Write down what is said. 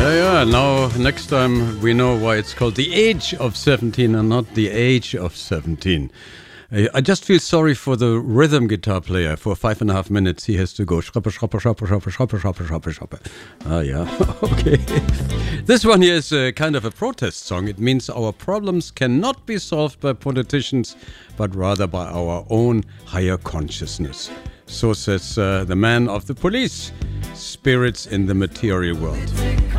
Yeah. Now, next time we know why it's called the age of 17 and not the age of 17. I just feel sorry for the rhythm guitar player. For 5.5 minutes, he has to go schrappe, schrappe, schrappe, schrappe, schrappe, schrappe, schrappe, schrappe. Ah, yeah. Okay. This one here is kind of a protest song. It means our problems cannot be solved by politicians, but rather by our own higher consciousness. So says the man of the police. Spirits in the material world.